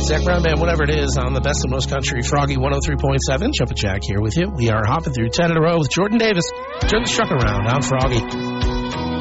Zach Brown Band, whatever it is, on the best of most country, Froggy 103.7. Jumpin' Jack here with you. We are hopping through 10 in a row with Jordan Davis. Jordan's trucking around on Froggy.